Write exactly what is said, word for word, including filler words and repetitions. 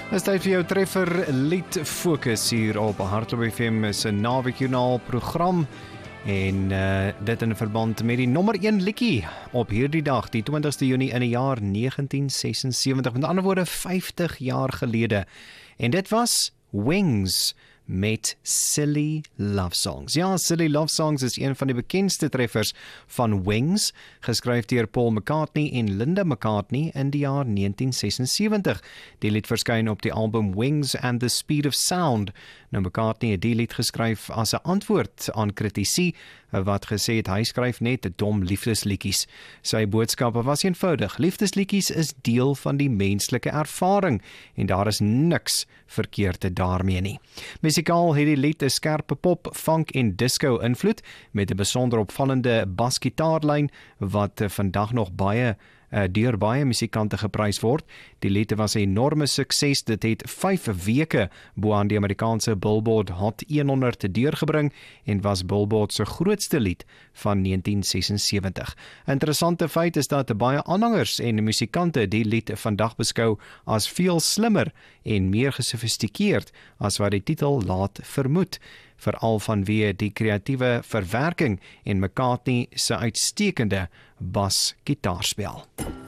Is tyd vir jou treffer lied fokus hier op Hardloop F M is 'n naweekjoernaal program en uh, dit in verband met die nommer een liedjie op hierdie dag, die twintigste Junie in die jaar negentien sesensewentig, met ander woorde vyftig jaar gelede. En dit was Wings met Silly Love Songs. Ja, Silly Love Songs is een van die bekendste treffers van Wings, geskryf deur Paul McCartney en Linda McCartney in die jaar negentien sesensewentig. Die lied verskyn op die album Wings and the Speed of Sound. Nou, McCartney het die lied geskryf as 'n antwoord aan kritici wat gesê het hy skryf net dom liefdesliedjies. Sy boodskappe was eenvoudig: liefdesliedjies is deel van die menslike ervaring en daar is niks verkeerd daarmee nie. Musikaal het die lied 'n skerpe pop, funk en disco invloed met 'n besonder opvallende basgitaarlyn wat vandag nog baie Uh, deur baie musikante geprys word. Die lied was 'n enorme sukses. Dit het vyf weke bo aan die Amerikaanse Billboard Hot honderd deurgebring en was Billboard se grootste lied van negentien sesensewentig. Interessante feit is dat baie aanhangers en musikante die lied vandag beskou as veel slimmer en meer gesofistikeerd as wat die titel laat vermoed, veral vanweë die kreatiewe verwerking en McCartney se uitstekende bas-gitaarspel.